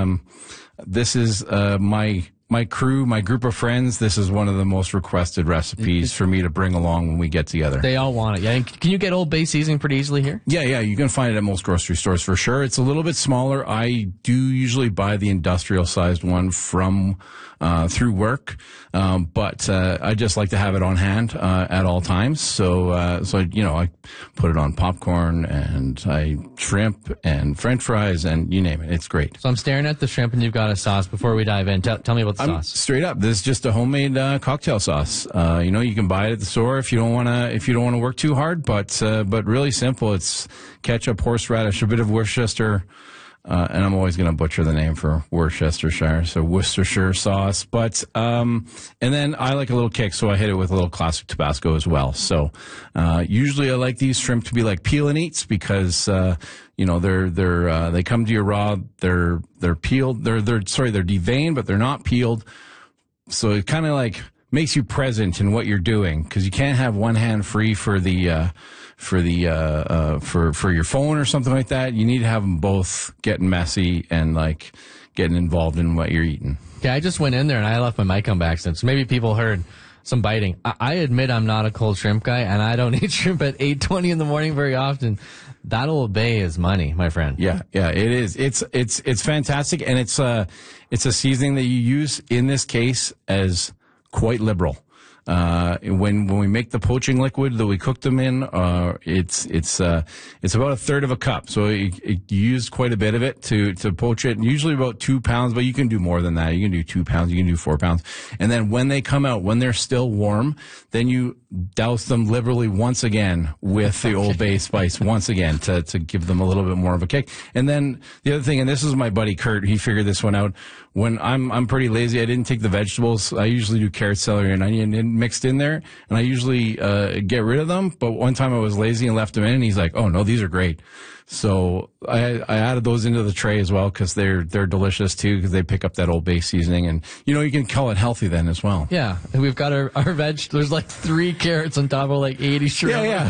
This is my crew, my group of friends. This is one of the most requested recipes for me to bring along when we get together. They all want it. Yeah. And can you get Old Bay seasoning pretty easily here? Yeah. You can find it at most grocery stores for sure. It's a little bit smaller. I do usually buy the industrial sized one from through work, but I just like to have it on hand at all times. So I put it on popcorn and shrimp and French fries and you name it. It's great. So I'm staring at the shrimp and you've got a sauce. Before we dive in, tell me about the sauce. Straight up, this is just a homemade cocktail sauce. You can buy it at the store if you don't want to work too hard, but really simple. It's ketchup, horseradish, a bit of Worcestershire. And I'm always going to butcher the name for Worcestershire, so Worcestershire sauce. But and then I like a little kick, so I hit it with a little classic Tabasco as well. So usually I like these shrimp to be like peel and eats because they come to you raw. They're peeled. They're deveined, but they're not peeled. So it kind of like makes you present in what you're doing because you can't have one hand free for your phone or something like that. You need to have them both getting messy and like getting involved in what you're eating. Yeah, I just went in there and I left my mic on by accident. So maybe people heard some biting. I admit I'm not a cold shrimp guy and I don't eat shrimp at 8:20 in the morning very often. That Old Bay is money, my friend. Yeah, it is. It's fantastic, and it's a seasoning that you use in this case as quite liberal. When we make the poaching liquid that we cook them in, it's about a third of a cup. So you use quite a bit of it to poach it. Usually about 2 pounds, but you can do more than that. You can do 2 pounds. You can do 4 pounds. And then when they come out, when they're still warm, then you douse them liberally once again with the Old Bay spice once again to give them a little bit more of a kick. And then the other thing, and this is my buddy Kurt, he figured this one out. When I'm pretty lazy, I didn't take the vegetables. I usually do carrot, celery, and onion mixed in there, and I usually get rid of them. But one time I was lazy and left them in, and he's like, "Oh no, these are great." So I added those into the tray as well because they're delicious too because they pick up that Old Bay seasoning, and you can call it healthy then as well. Yeah, and we've got our veg. There's like 3 carrots on top of like 80 shrimp. Yeah.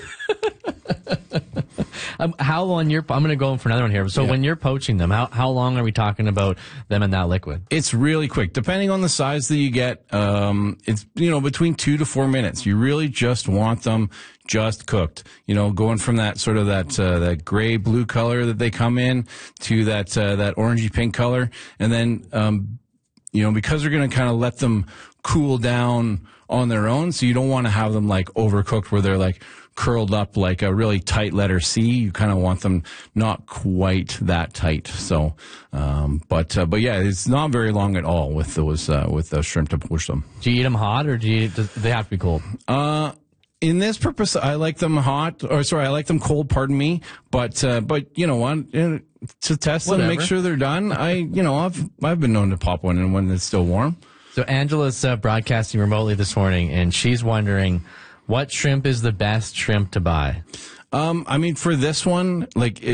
How long I'm going to go in for another one here. So when you're poaching them, how long are we talking about them in that liquid? It's really quick. Depending on the size that you get, it's, between 2 to 4 minutes. You really just want them just cooked, going from that sort of that gray blue color that they come in to that orangey pink color. And then, because you're going to kind of let them cool down on their own. So you don't want to have them like overcooked where they're like curled up like a really tight letter C. You kind of want them not quite that tight. So, but yeah, it's not very long at all with those, with the shrimp to poach them. Do you eat them hot or do they have to be cold? In this purpose, I like them I like them cold, pardon me. But you know what? To test them, make sure they're done. I've been known to pop one in when it's still warm. So Angela's broadcasting remotely this morning, and she's wondering what shrimp is the best shrimp to buy. For this one,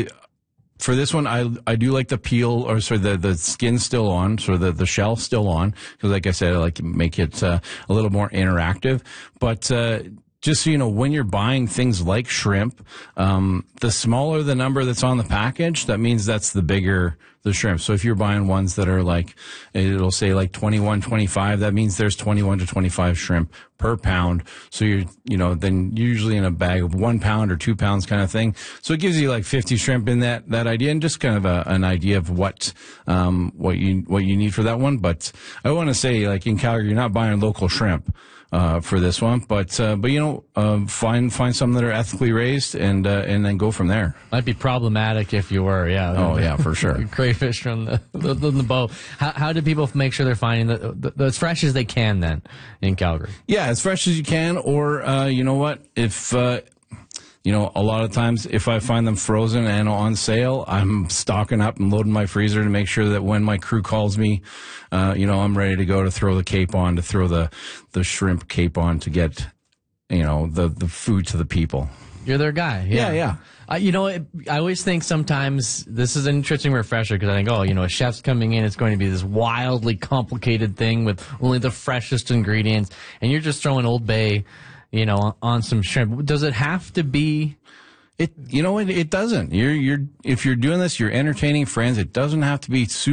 I do like the peel, or the skin still on, the shell still on, because like I said, I like to make it a little more interactive. But just so you know, when you're buying things like shrimp, the smaller the number that's on the package, that means that's the bigger the shrimp. So if you're buying ones that are like, it'll say like 21, 25, that means there's 21 to 25 shrimp per pound. So then usually in a bag of 1 pound or 2 pounds kind of thing. So it gives you like 50 shrimp in that idea, and just kind of an idea of what you need for that one. But I want to say, like in Calgary, you're not buying local shrimp for this one, but find some that are ethically raised and then go from there. Might be problematic if you were, yeah. Oh yeah, for sure. Crayfish from the boat. How do people make sure they're finding the as fresh as they can then in Calgary? Yeah, as fresh as you can, or you know what, if a lot of times if I find them frozen and on sale, I'm stocking up and loading my freezer to make sure that when my crew calls me, I'm ready to go to throw the cape on, to throw the shrimp cape on to get, the food to the people. You're their guy. Yeah. I always think sometimes this is an interesting refresher because I think, a chef's coming in, it's going to be this wildly complicated thing with only the freshest ingredients, and you're just throwing Old Bay, on some shrimp. Does it have to be? It doesn't. If you're doing this, you're entertaining friends. It doesn't have to be super